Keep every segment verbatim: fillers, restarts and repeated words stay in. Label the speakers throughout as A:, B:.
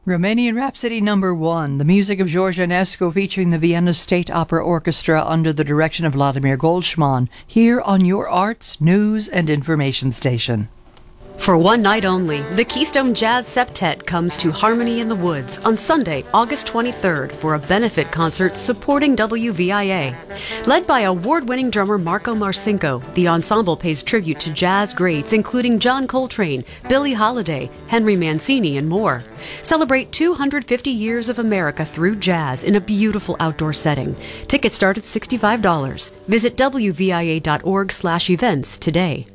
A: Romanian Rhapsody number one, the music of George Enescu featuring the Vienna State Opera Orchestra under the direction of Vladimir Goldschman, here on your arts, news, and information station.
B: For one night only, the Keystone Jazz Septet comes to Harmony in the Woods on Sunday, August twenty-third for a benefit concert supporting W V I A. Led by award-winning drummer Marco Marcinko, the ensemble pays tribute to jazz greats including John Coltrane, Billie Holiday, Henry Mancini, and more. Celebrate two hundred fifty years of America through jazz in a beautiful outdoor setting. Tickets start at sixty-five dollars. Visit W V I A dot org slash events today.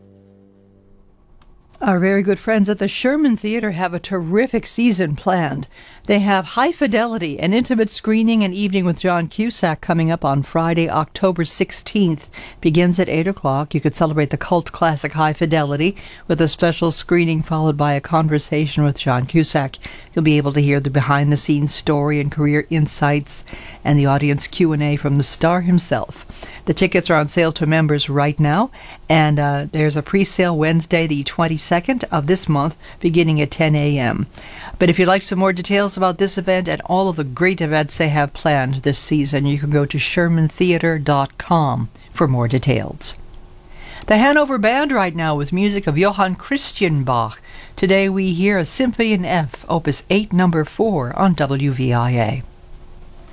A: Our very good friends at the Sherman Theatre have a terrific season planned. They have High Fidelity, an intimate screening and evening with John Cusack coming up on Friday, October sixteenth. Begins at eight o'clock. You could celebrate the cult classic High Fidelity with a special screening followed by a conversation with John Cusack. You'll be able to hear the behind-the-scenes story and career insights and the audience Q and A from the star himself. The tickets are on sale to members right now, and uh, there's a pre-sale Wednesday, the twenty-second of this month, beginning at ten a.m. But if you'd like some more details about this event and all of the great events they have planned this season, you can go to sherman theatre dot com for more details. The Hanover Band right now with music of Johann Christian Bach. Today we hear a Symphony in F, Opus eight, Number four on W V I A.